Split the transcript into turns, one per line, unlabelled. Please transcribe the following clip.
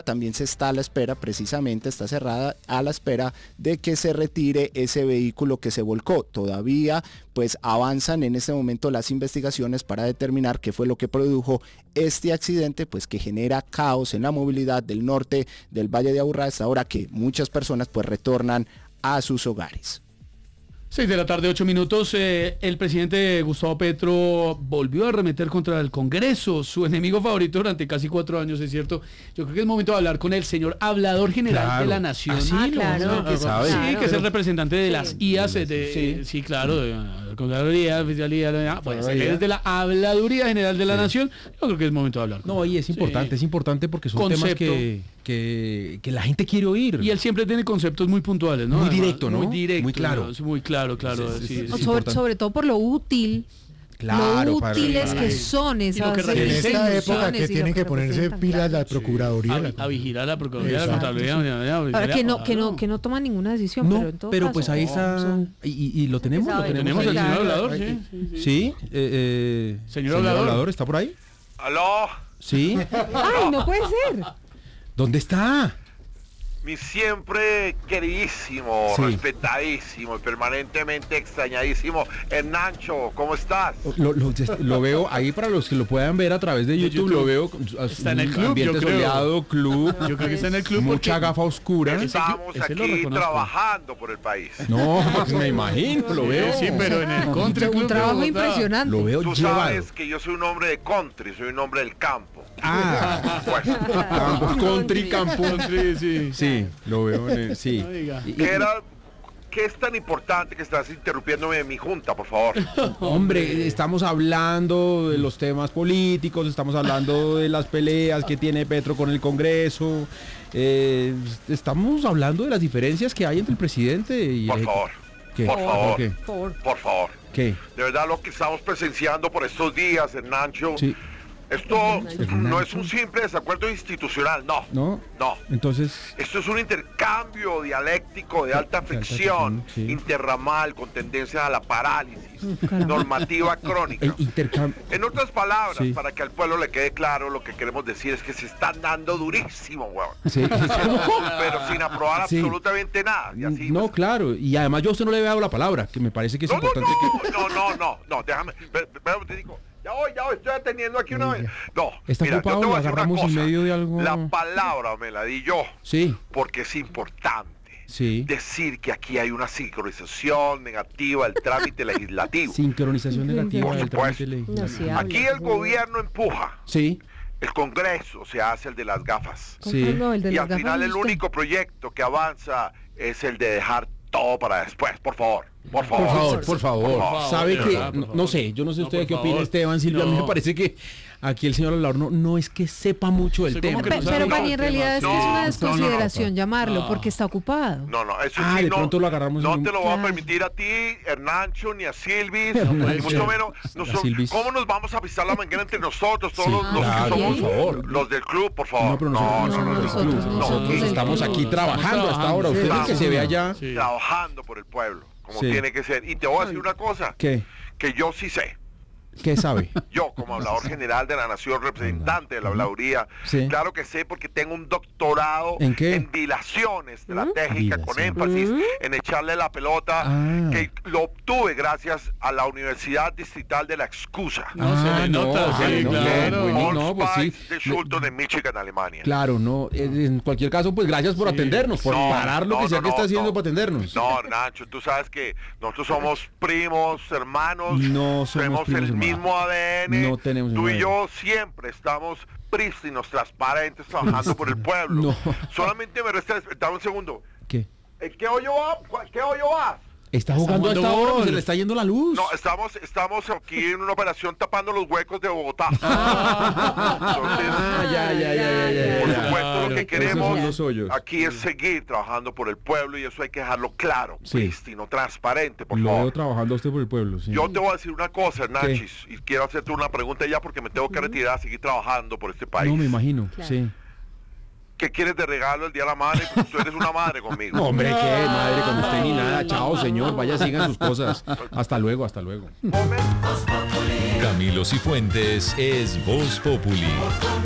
también se está a la espera, precisamente está cerrada a la espera de que se retire ese vehículo que se volcó. Todavía pues avanzan en este momento las investigaciones para determinar qué fue lo que produjo este accidente, pues que genera caos en la movilidad del norte del Valle de Aburrá, hasta ahora que muchas personas pues retornan a sus hogares.
6 de la tarde, 8 minutos. El presidente Gustavo Petro volvió a arremeter contra el Congreso, su enemigo favorito durante casi 4 años, es cierto. Yo creo que es momento de hablar con el señor hablador general de la Nación.
Claro.
Que sabe. Sí, que es el representante de las IAS, sí, claro, de la Contraloría, Oficialía, pues es de la Habladuría General de la Nación. Yo creo que es momento de hablar.
No, y es importante porque son temas que la gente quiere oír.
Y él siempre tiene conceptos muy puntuales, ¿no?
Muy directo, ¿no?
Muy directo,
muy claro.
Muy claro. Sí,
sobre todo por lo útil. Lo útiles que son esas
en esta época que tienen que ponerse pilas la Procuraduría.
A vigilar la Procuraduría, la Contraloría.
Ahora que no toman ninguna decisión, pero en todo
pero
caso,
pues ahí está. Y lo tenemos.
Tenemos al señor hablador,
sí. Señor hablador, ¿está por ahí?
¿Aló?
Sí.
¡Ay, no puede ser!
¿Dónde está?
Mi siempre queridísimo, respetadísimo y permanentemente extrañadísimo Hernancho, ¿cómo estás?
Lo veo ahí para los que lo puedan ver a través de YouTube. Lo veo.
Está en el club,
ambiente soleado, club.
Yo creo que está en el club.
Mucha gafa oscura.
Estamos aquí trabajando por el país.
No, pues me imagino, lo veo.
Sí, pero en el country club.
Un trabajo impresionante.
Lo veo
Tú sabes que yo soy un hombre de country, soy un hombre del campo.
Pues. Country, campo. Sí, lo veo sí.
¿Qué es tan importante que estás interrumpiéndome en mi junta, por favor?
Hombre, estamos hablando de los temas políticos, estamos hablando de las peleas que tiene Petro con el Congreso, estamos hablando de las diferencias que hay entre el presidente y
por favor.
¿Qué?
Por favor.
¿Qué?
De verdad lo que estamos presenciando por estos días, Hernancho.
Sí.
Esto no es un simple desacuerdo institucional, no.
Entonces,
esto es un intercambio dialéctico de alta fricción, interramal, con tendencia a la parálisis, normativa crónica. En otras palabras, para que al pueblo le quede claro, lo que queremos decir es que se están dando durísimo, weón. Pero sin aprobar absolutamente nada. Y así,
claro. Y además yo a usted no le he dado la palabra, que me parece que es importante
No, déjame, pero te digo. Ya voy, estoy atendiendo aquí una vez. No,
está
mira,
ocupado,
yo te voy a
lo
decir
agarramos
una cosa.
en medio de algo.
La palabra me la di yo.
Sí.
Porque es importante decir que aquí hay una sincronización negativa del trámite legislativo.
Sincronización negativa
del
trámite legislativo.
Aquí el gobierno empuja.
Sí.
El Congreso se hace el de las gafas.
Sí.
Y al final el único proyecto que avanza es el de dejar todo para después, por favor. Por favor.
Sabe que, no sé, yo no sé usted qué opina, Esteban, Silvia, a mí me parece que aquí el señor hablador no es que sepa mucho del tema.
Pero para mí en realidad es que es una desconsideración llamarlo, porque está ocupado.
Eso
sí, de pronto lo agarramos.
No te lo voy a permitir a ti, Hernancho, ni a Silvis, mucho menos. ¿Cómo nos vamos a pisar la manguera entre nosotros, todos los que somos los del club, por favor?
Nosotros estamos aquí trabajando hasta ahora, usted es que se ve allá.
Trabajando por el pueblo. Como tiene que ser. Y te voy a decir una cosa.
¿Qué?
Que yo sí sé.
¿Qué sabe?
Yo, como hablador general de la Nación, representante de la habladuría, claro que sé porque tengo un doctorado
en
dilación estratégica, con énfasis en echarle la pelota, que lo obtuve gracias a la Universidad Distrital de la Excusa. de Schulton en Michigan, Alemania.
Claro, en cualquier caso, pues gracias por atendernos, por parar lo que sea que está haciendo para atendernos.
No, Nacho, tú sabes que nosotros somos primos, hermanos,
tenemos
el mismo ADN,
no tenemos
tú y yo siempre estamos prístinos, transparentes, trabajando por el pueblo. Solamente me resta despertar un segundo.
¿Qué?
¿Qué hoyo vas?
Está jugando a esta hora, pues se le está yendo la luz.
No, estamos aquí en una operación tapando los huecos de Bogotá. Por supuesto, lo que queremos aquí es seguir trabajando por el pueblo y eso hay que dejarlo claro, prístino, transparente, por favor.
Lo veo trabajando usted por el pueblo,
Yo te voy a decir una cosa, Hernachis, y quiero hacerte una pregunta ya porque me tengo que retirar a seguir trabajando por este país.
No, me imagino, sí.
¿Qué quieres de regalo el Día de la Madre? Porque tú eres una madre conmigo.
No, hombre, ¿qué madre con usted ni nada? Chao, señor, vaya, sigan sus cosas. Hasta luego.
Camilo Cifuentes es Voz Populi.